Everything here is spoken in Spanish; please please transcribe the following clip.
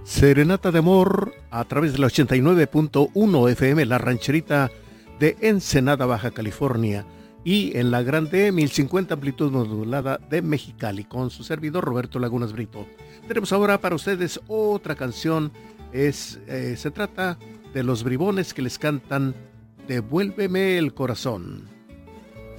Serenata de Amor a través de la 89.1 FM, La Rancherita de Ensenada, Baja California, y en la grande 1050 amplitud modulada de Mexicali, con su servidor Roberto Lagunas Brito. Tenemos ahora para ustedes otra canción. Se trata de Los Bribones, que les cantan Devuélveme el corazón.